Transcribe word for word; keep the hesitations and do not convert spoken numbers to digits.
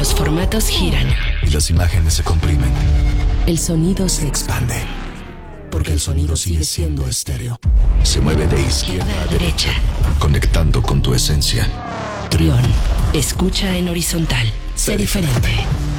Los formatos giran y las imágenes se comprimen. El sonido se expande, porque el sonido sigue siendo estéreo. Se mueve de izquierda a derecha, conectando con tu esencia. Trión, escucha en horizontal. Sé diferente.